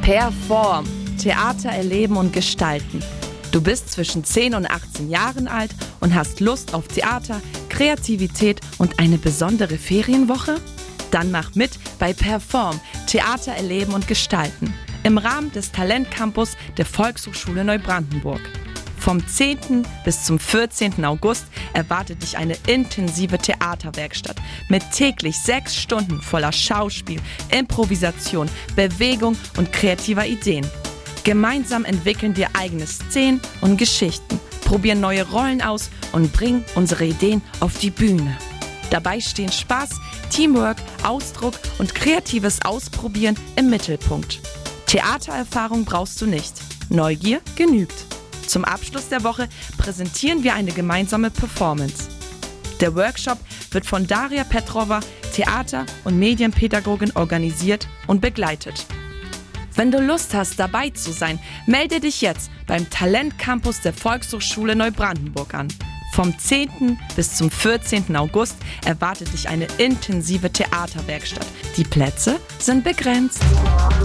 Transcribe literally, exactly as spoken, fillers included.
Perform. Theater erleben und gestalten. Du bist zwischen zehn und achtzehn Jahren alt und hast Lust auf Theater, Kreativität und eine besondere Ferienwoche? Dann mach mit bei Perform. Theater erleben und gestalten. Im Rahmen des Talentcampus der Volkshochschule Neubrandenburg. Vom zehnten bis zum vierzehnten August erwartet dich eine intensive Theaterwerkstatt mit täglich sechs Stunden voller Schauspiel, Improvisation, Bewegung und kreativer Ideen. Gemeinsam entwickeln wir eigene Szenen und Geschichten, probieren neue Rollen aus und bringen unsere Ideen auf die Bühne. Dabei stehen Spaß, Teamwork, Ausdruck und kreatives Ausprobieren im Mittelpunkt. Theatererfahrung brauchst du nicht. Neugier genügt. Zum Abschluss der Woche präsentieren wir eine gemeinsame Performance. Der Workshop wird von Daria Petrova, Theater- und Medienpädagogin, organisiert und begleitet. Wenn du Lust hast, dabei zu sein, melde dich jetzt beim Talentcampus der Volkshochschule Neubrandenburg an. Vom zehnten bis zum vierzehnten August erwartet dich eine intensive Theaterwerkstatt. Die Plätze sind begrenzt.